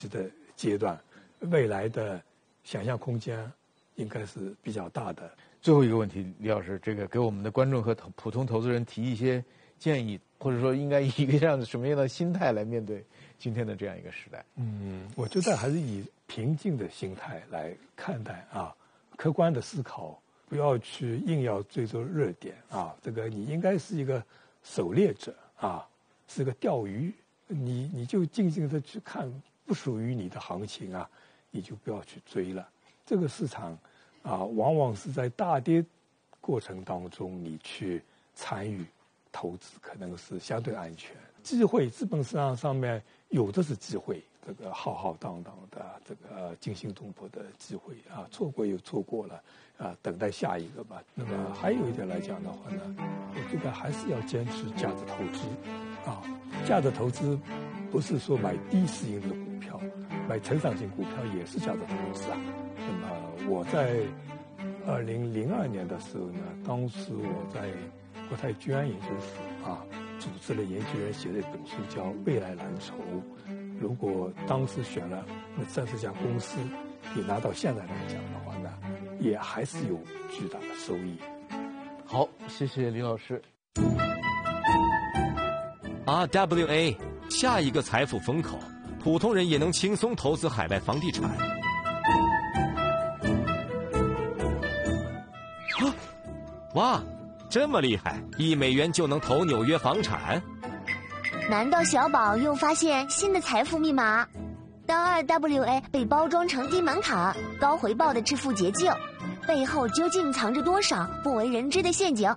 的阶段，未来的想象空间应该是比较大的。 最后一个问题，李老师，这个给我们的观众和普通投资人提一些建议，或者说应该以一个这样的什么样的心态来面对今天的这样一个时代？ 我觉得还是以平静的心态来看待啊，客观的思考，不要去硬要追逐热点啊。这个你应该是一个狩猎者啊，是个钓鱼，你就静静的去看不属于你的行情啊，你就不要去追了。这个市场啊，往往是在大跌过程当中，你去参与投资，可能是相对安全。机会，资本市场上面有的是机会，这个浩浩荡荡的这个惊心动魄的机会啊，错过又错过了啊，等待下一个吧。那么还有一点来讲的话呢，我觉得还是要坚持价值投资啊，价值投资不是说买低市盈率的股票，买成长型股票也是价值投资啊。那么我在2002年的时候呢，当时我在国泰君安研究所啊，组织了研究员写了一本书叫《未来蓝筹》。如果当时选了那30家公司，你拿到现在来讲的话呢，也还是有巨大的收益。 好，谢谢李老师。 RWA 下一个财富风口，普通人也能轻松投资海外房地产。哇，这么厉害，1美元就能投纽约房产？ 难道小宝又发现新的财富密码？当 RWA 被包装成低门槛、高回报的致富捷径，背后究竟藏着多少不为人知的陷阱？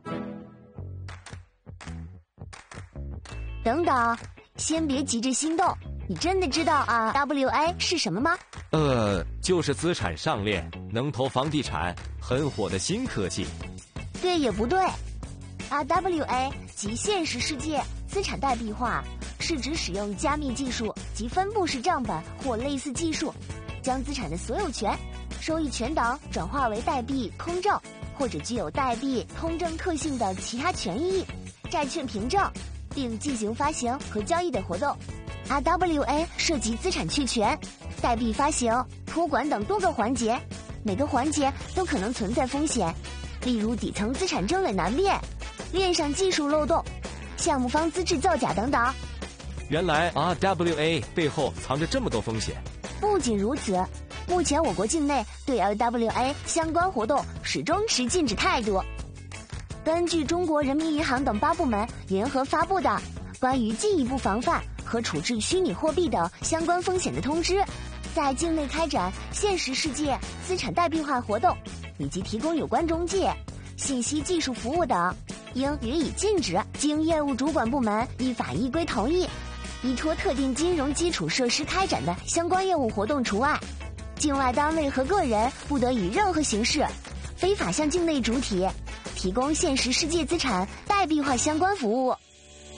等等，先别急着心动，你真的知道 RWA 是什么吗？ 就是资产上链，能投房地产，很火的新科技。 对也不对 ，RWA 即现实世界资产代币化，是指使用加密技术及分布式账本或类似技术，将资产的所有权、收益权等转化为代币空证，或者具有代币通证特性的其他权益、债券凭证，并进行发行和交易的活动。RWA 涉及资产确权、代币发行、托管等多个环节，每个环节都可能存在风险，例如底层资产真伪难辨、链上技术漏洞、项目方资质造假等等。 原来 RWA 背后藏着这么多风险。 不仅如此，目前我国境内对 RWA 相关活动始终持禁止态度。根据中国人民银行等8部门联合发布的关于进一步防范和处置虚拟货币等相关风险的通知，在境内开展现实世界资产代币化活动以及提供有关中介、信息技术服务等，应予以禁止。经业务主管部门依法依规同意，依托特定金融基础设施开展的相关业务活动除外。境外单位和个人不得以任何形式非法向境内主体提供现实世界资产代币化相关服务。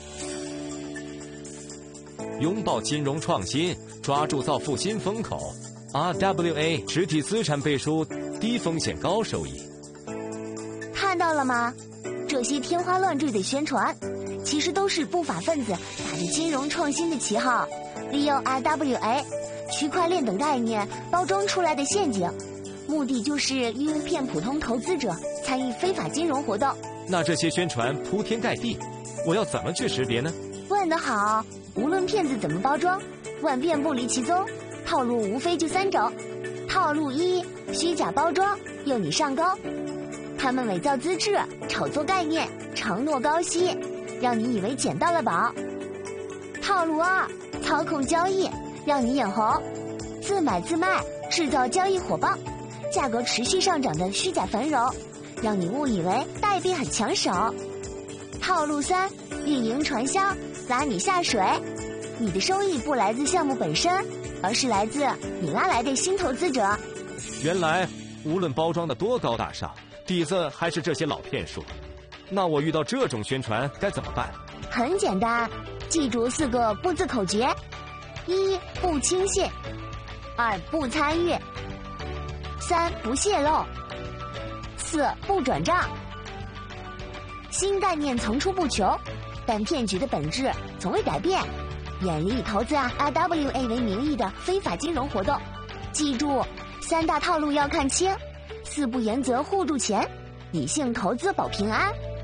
拥抱金融创新，抓住造富新风口。RWA 实体资产背书，低风险高收益。 看到了吗？这些天花乱坠的宣传，其实都是不法分子打着金融创新的旗号，利用 RWA、区块链等概念包装出来的陷阱，目的就是诱骗普通投资者参与非法金融活动。 那这些宣传铺天盖地，我要怎么去识别呢？ 问得好，无论骗子怎么包装，万变不离其宗，套路无非就3种。套路1，虚假包装，诱你上钩。他们伪造资质，炒作概念，承诺高息，让你以为捡到了宝。套路2，操控交易，让你眼红，自买自卖，制造交易火爆，价格持续上涨的虚假繁荣，让你误以为代币很抢手。套路3，运营传销，拉你下水，你的收益不来自项目本身，而是来自你拉来的新投资者。 原来无论包装的多高大上，底子还是这些老骗术。那我遇到这种宣传该怎么办？ 很简单，记住4个不字口诀：1. 不轻信；2. 不参与；3. 不泄露；4. 不转账。新概念层出不穷，但骗局的本质从未改变。 严厉投资RWA 为名义的非法金融活动。记住，3大套路要看清：4不原则护住钱，理性投资保平安。